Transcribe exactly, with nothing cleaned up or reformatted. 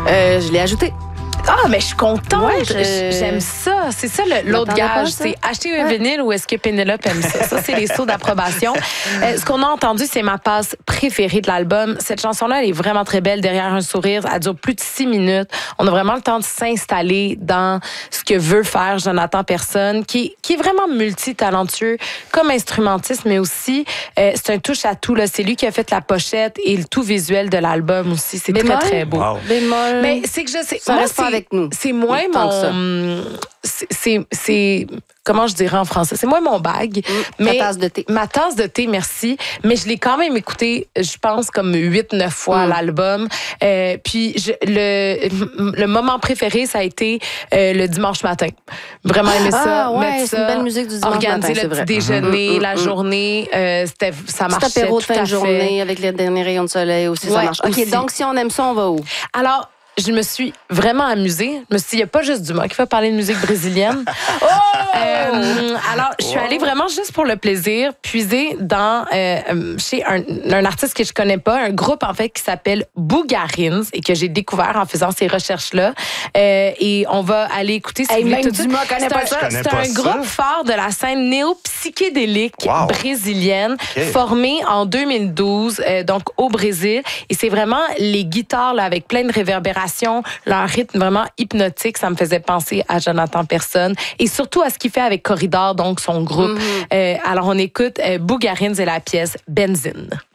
Euh, je l'ai ajouté. Ah, mais je suis contente. Ouais, je- J'aime ça. C'est ça le- l'autre M'attendais pas à gage. ça. C'est acheter un vinyle ou est-ce que Pénélope aime ça? Ça, c'est les sauts d'approbation. Euh, ce qu'on a entendu, c'est ma passe préférée de l'album. Cette chanson-là, elle est vraiment très belle. Derrière un sourire, elle dure plus de six minutes. On a vraiment le temps de s'installer dans ce que veut faire Jonathan Personne, qui, qui est vraiment multitalentueux comme instrumentiste, mais aussi, euh, c'est un touche-à-tout. Là. C'est lui qui a fait la pochette et le tout visuel de l'album aussi. C'est très, Bémol? très beau. Wow. Bémol. Mais c'est que je sais. Ça moi, reste pas c'est- avec nous. C'est moins Tant que ça. mon. c'est- C'est. c'est- Comment je dirais en français? C'est moins mon bag. ta tasse de thé. Ma tasse de thé, merci. Mais je l'ai quand même écouté, je pense, comme huit neuf fois Mm. l'album. Euh, puis je- le, le moment préféré, ça a été euh, le dimanche matin. Vraiment aimé ça. Ah, ouais, mettre c'est ça, une belle musique du dimanche organiser matin, c'est le vrai. petit déjeuner, Mm, mm, la mm. journée. euh, c'était, ça Petit marchait apéro de tout fin à de fait. journée avec les derniers rayons de soleil aussi, ça Ouais, marche. OK, aussi. donc si on aime ça, on va où? Alors, je me suis vraiment amusée. Je me suis dit, il n'y a pas juste Dumas qui fait parler de musique brésilienne. Oh! Euh, alors, je suis allée vraiment juste pour le plaisir, puiser dans euh, chez un, un artiste que je connais pas, un groupe en fait qui s'appelle Bougarins et que j'ai découvert en faisant ces recherches-là. Euh, et on va aller écouter ce Hey, que vous même voulez tout de suite. Dumas connaît C'est pas un- ça. Je connais C'est pas un ça. groupe phare de la scène néo-psychédélique Wow. brésilienne, OK. formé en deux mille douze, euh, donc au Brésil. Et c'est vraiment les guitares là, avec plein de réverbérations, leur rythme vraiment hypnotique, ça me faisait penser à Jonathan Personne et surtout à ce qu'il fait avec Corridor, donc son groupe. Euh, alors on écoute euh, Bougarins et la pièce Benzine.